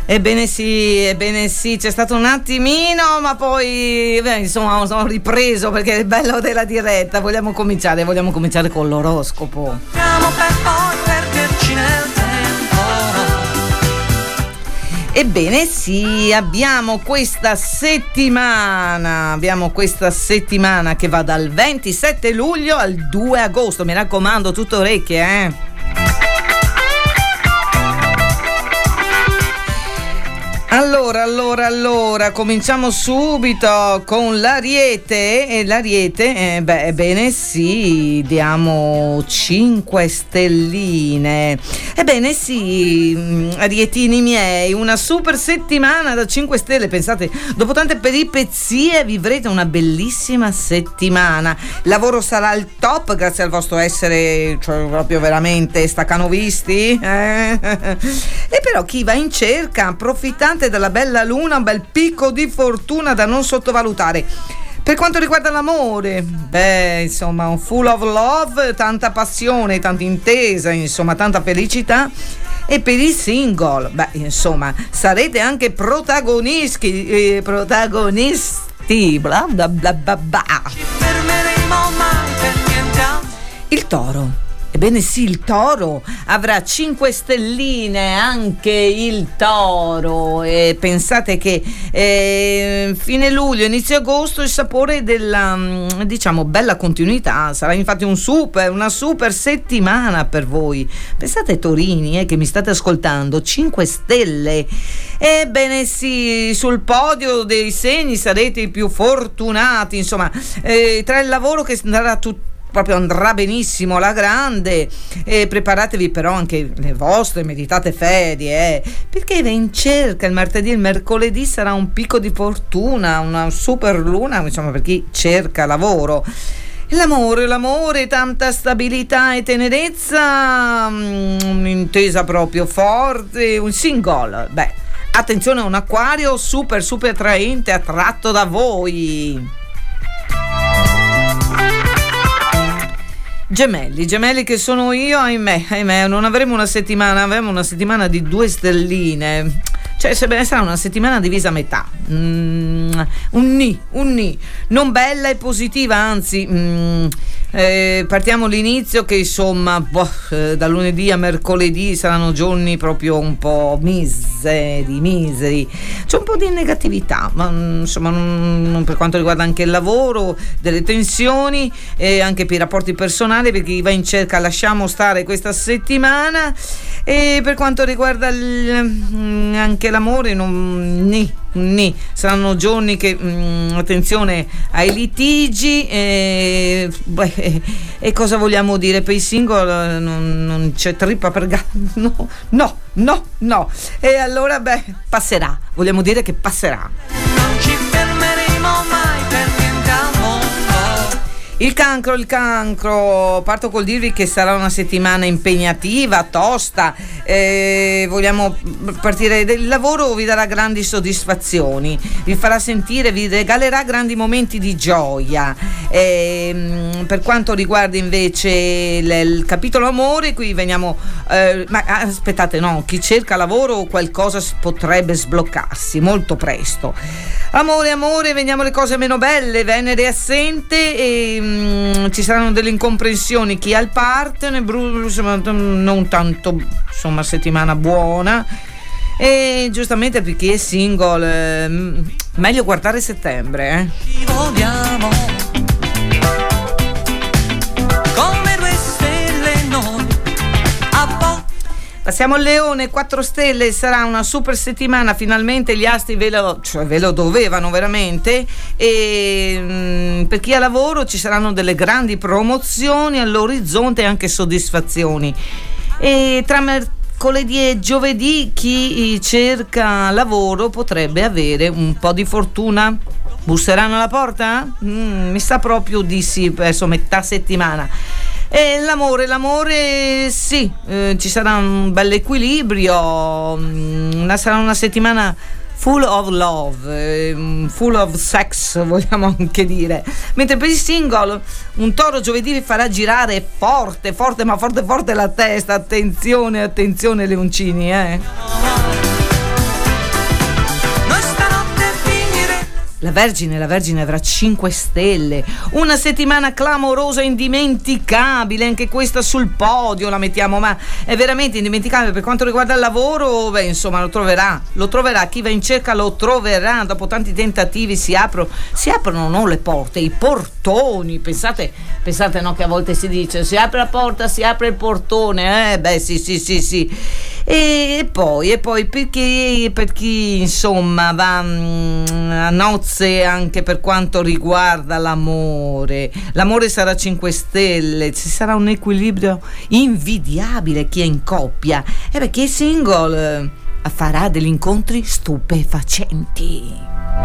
Ebbene sì, c'è stato un attimino, ma poi insomma sono ripreso perché è bello della diretta. Vogliamo cominciare con l'oroscopo. Siamo per poi perderci nel tempo. Ebbene sì, abbiamo questa settimana che va dal 27 luglio al 2 agosto. Mi raccomando, tutte orecchie, Allora, cominciamo subito con l'Ariete. E l'Ariete, ebbene sì, diamo 5 stelline. Ebbene sì, Arietini miei, una super settimana da 5 stelle. Pensate, dopo tante peripezie vivrete una bellissima settimana. Il lavoro sarà al top grazie al vostro essere, cioè, proprio veramente staccanovisti. E però chi va in cerca, approfittante della bella luna, un bel picco di fortuna da non sottovalutare. Per quanto riguarda l'amore, insomma, un full of love, tanta passione, tanta intesa, insomma, tanta felicità. E per i single, insomma, sarete anche protagonisti, bla bla bla bla. Ci fermeremo mai per niente altro. Il Toro. Ebbene sì, il Toro avrà 5 stelline, anche il Toro, e pensate che fine luglio, inizio agosto il sapore della, diciamo, bella continuità. Sarà infatti una super settimana per voi. Pensate, torini, che mi state ascoltando, 5 stelle. Ebbene sì, sul podio dei segni sarete i più fortunati, insomma, tra il lavoro che andrà benissimo alla grande, preparatevi però anche le vostre meritate ferie, perché in cerca il martedì e il mercoledì sarà un picco di fortuna, una super luna, insomma, per chi cerca lavoro. L'amore, tanta stabilità e tenerezza, un'intesa proprio forte, un single. Attenzione, un acquario super attraente, attratto da voi. Gemelli che sono io, ahimè, non avremo una settimana, avremo una settimana di 2 stelline. Cioè, sarà una settimana divisa a metà. Un ni. Non bella e positiva, anzi, partiamo all'inizio che insomma, da lunedì a mercoledì saranno giorni proprio un po' miseri. C'è un po' di negatività, ma insomma, non per quanto riguarda anche il lavoro, delle tensioni, e anche per i rapporti personali, per chi va in cerca lasciamo stare questa settimana. E per quanto riguarda anche l'amore, saranno giorni che attenzione ai litigi, e cosa vogliamo dire per i single? Non c'è trippa per gatto, no, e allora passerà, vogliamo dire che passerà. Non ci fermeremo mai per niente al mondo. Il cancro, parto col dirvi che sarà una settimana impegnativa, tosta, vogliamo partire del lavoro, vi darà grandi soddisfazioni, vi farà sentire, vi regalerà grandi momenti di gioia. Per quanto riguarda invece il capitolo amore, qui veniamo, ma aspettate, no, chi cerca lavoro qualcosa potrebbe sbloccarsi molto presto. Amore, vediamo le cose meno belle. Venere è assente e ci saranno delle incomprensioni. Chi ha il partner, non tanto, insomma, settimana buona. E giustamente per chi è single, meglio guardare settembre. Ci vogliamo come 2 stelle noi. Passiamo al Leone, 4 stelle, sarà una super settimana, finalmente gli astri ve lo dovevano veramente, e per chi ha lavoro ci saranno delle grandi promozioni all'orizzonte e anche soddisfazioni. E tra mercoledì e giovedì chi cerca lavoro potrebbe avere un po' di fortuna. Busseranno alla porta? Mi sa proprio di sì, verso metà settimana. E l'amore sì, ci sarà un bel equilibrio, sarà una settimana full of love, full of sex, vogliamo anche dire. Mentre per i single, un Toro giovedì vi farà girare forte la testa. Attenzione leoncini, La Vergine avrà 5 stelle, una settimana clamorosa, indimenticabile, anche questa sul podio la mettiamo, ma è veramente indimenticabile. Per quanto riguarda il lavoro, insomma lo troverà, chi va in cerca lo troverà. Dopo tanti tentativi si aprono non le porte, i portoni. Pensate no, che a volte si dice si apre la porta, si apre il portone, sì. E poi per chi insomma va a nozze anche per quanto riguarda l'amore sarà 5 stelle, ci sarà un equilibrio invidiabile. Chi è in coppia e chi è single farà degli incontri stupefacenti.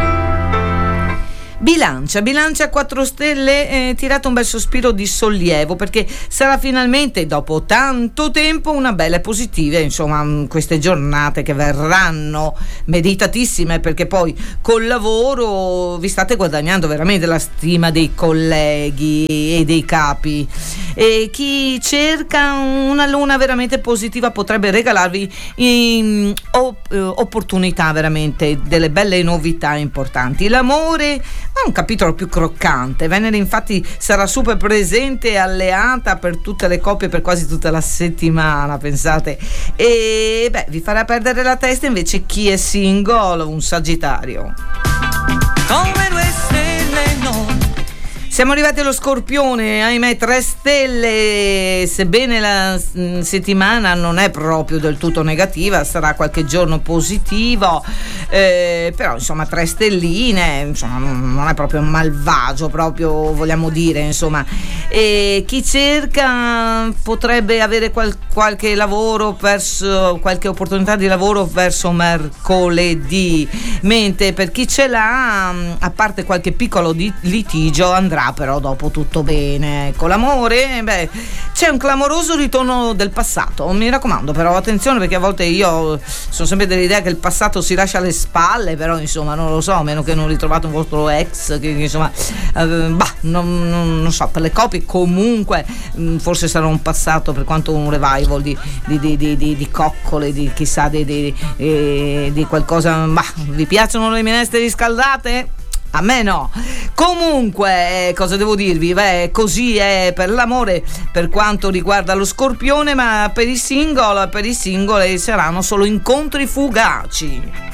Bilancia 4 stelle, tirato un bel sospiro di sollievo, perché sarà finalmente dopo tanto tempo una bella e positiva, insomma, queste giornate che verranno meditatissime, perché poi col lavoro vi state guadagnando veramente la stima dei colleghi e dei capi, e chi cerca una luna veramente positiva potrebbe regalarvi opportunità, veramente delle belle novità importanti. L'amore è un capitolo più croccante. Venere infatti sarà super presente e alleata per tutte le coppie per quasi tutta la settimana, pensate, e vi farà perdere la testa invece chi è single, un Sagittario. Come 2 stelle no. Siamo arrivati allo Scorpione, ahimè 3 stelle, sebbene la settimana non è proprio del tutto negativa, sarà qualche giorno positivo, però insomma 3 stelline, insomma non è proprio malvagio, proprio vogliamo dire, insomma. E chi cerca potrebbe avere qualche lavoro qualche opportunità di lavoro verso mercoledì, mentre per chi ce l'ha, a parte qualche piccolo litigio, andrà però dopo tutto bene. Con l'amore c'è un clamoroso ritorno del passato, mi raccomando, però attenzione, perché a volte io sono sempre dell'idea che il passato si lascia alle spalle, però insomma non lo so, a meno che non ritrovate un vostro ex che insomma non so, per le coppie comunque forse sarà un passato, per quanto un revival di coccole, di chissà di qualcosa. Vi piacciono le minestre riscaldate? A me no. Comunque, cosa devo dirvi? Così è per l'amore per quanto riguarda lo Scorpione, ma per i single saranno solo incontri fugaci.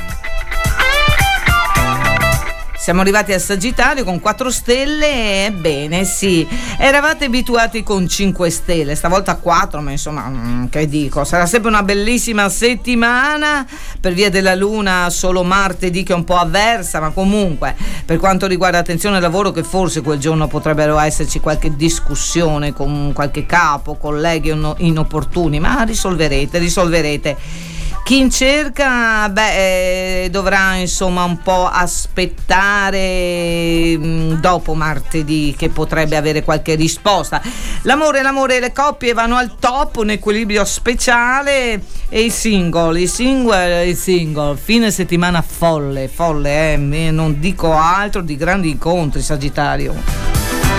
Siamo arrivati al Sagittario con 4 stelle, ebbene sì, eravate abituati con 5 stelle, stavolta 4, ma insomma, che dico, sarà sempre una bellissima settimana per via della luna, solo martedì che è un po' avversa, ma comunque per quanto riguarda attenzione al lavoro, che forse quel giorno potrebbero esserci qualche discussione con qualche capo, colleghi inopportuni, ma risolverete. Chi in cerca dovrà insomma un po' aspettare dopo martedì, che potrebbe avere qualche risposta. L'amore e le coppie vanno al top, un equilibrio speciale, e i single, fine settimana folle, non dico altro, di grandi incontri, Sagittario.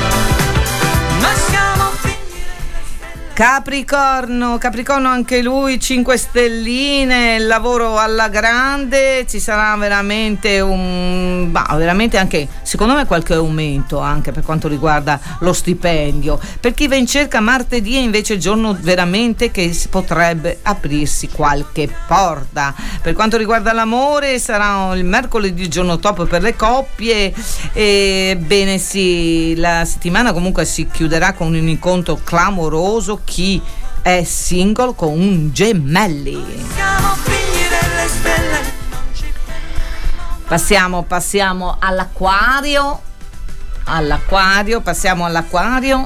Capricorno anche lui 5 stelline, il lavoro alla grande, ci sarà veramente veramente anche secondo me qualche aumento anche per quanto riguarda lo stipendio. Per chi va in cerca, martedì è invece il giorno veramente che potrebbe aprirsi qualche porta. Per quanto riguarda l'amore sarà il mercoledì il giorno top per le coppie, e bene sì, la settimana comunque si chiuderà con un incontro clamoroso. Chi è single con un Gemelli. Passiamo all'Acquario. Passiamo all'Acquario.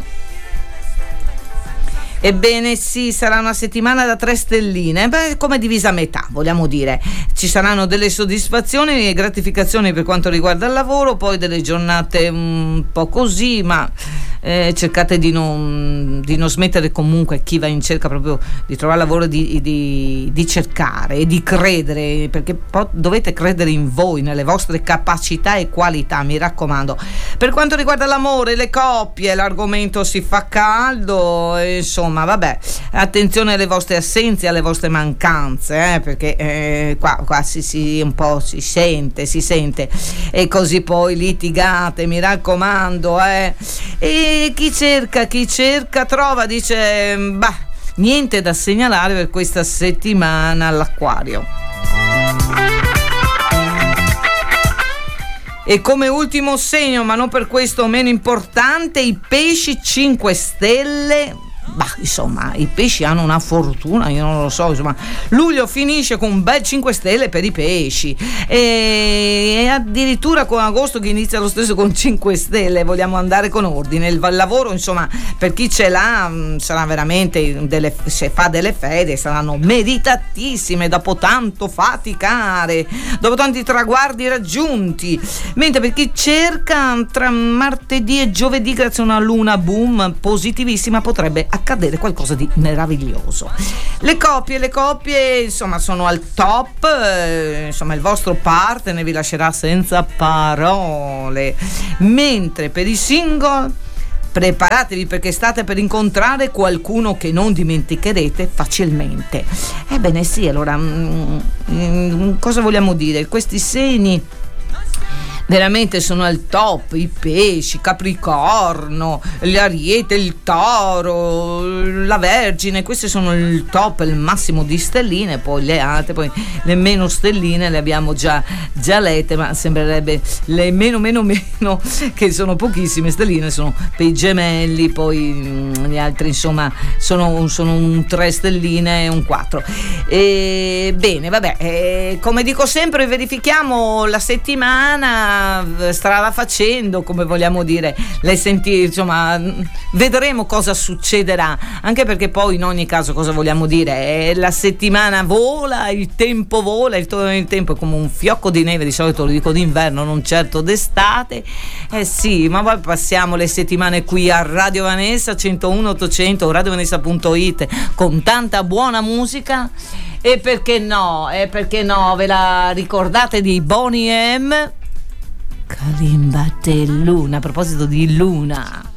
Ebbene sì, sarà una settimana da 3 stelline, come divisa a metà, vogliamo dire. Ci saranno delle soddisfazioni e gratificazioni per quanto riguarda il lavoro, poi delle giornate un po' così, ma cercate di non smettere comunque, chi va in cerca proprio di trovare lavoro, di cercare e di credere, perché dovete credere in voi, nelle vostre capacità e qualità, mi raccomando. Per quanto riguarda l'amore, le coppie, l'argomento si fa caldo, insomma insomma vabbè, attenzione alle vostre assenze, alle vostre mancanze, perché qua si un po' si sente, e così poi litigate, mi raccomando, e chi cerca trova, dice niente da segnalare per questa settimana all'Acquario. E come ultimo segno, ma non per questo meno importante, i pesci 5 stelle. Insomma, i pesci hanno una fortuna, io non lo so, insomma, luglio finisce con un bel 5 stelle per i pesci, e addirittura con agosto che inizia lo stesso con 5 stelle. Vogliamo andare con ordine. Il lavoro, insomma, per chi ce l'ha, sarà veramente se fa delle fede, saranno meritatissime dopo tanto faticare, dopo tanti traguardi raggiunti. Mentre per chi cerca, tra martedì e giovedì, grazie a una luna boom positivissima, potrebbe accadere qualcosa di meraviglioso. Le coppie insomma sono al top, insomma il vostro partner vi lascerà senza parole, mentre per i single preparatevi, perché state per incontrare qualcuno che non dimenticherete facilmente. Ebbene sì, allora cosa vogliamo dire? Questi segni veramente sono al top: i pesci, Capricorno, l'Ariete, il Toro, la Vergine. Questi sono il top, il massimo di stelline. Poi le altre, poi le meno stelline le abbiamo già lette, ma sembrerebbe le meno che sono pochissime stelline, sono per i Gemelli. Poi gli altri insomma sono un 3 stelline e un 4. Bene, vabbè, come dico sempre, verifichiamo la settimana, strada facendo, come vogliamo dire, insomma vedremo cosa succederà, anche perché poi in ogni caso cosa vogliamo dire, la settimana vola, il tempo vola, il tempo è come un fiocco di neve, di solito lo dico d'inverno, non certo d'estate. Sì, ma poi passiamo le settimane qui a Radio Vanessa 101 800 radiovanessa.it con tanta buona musica. E perché no, ve la ricordate di Boney M? Kalimba te Luna, a proposito di Luna.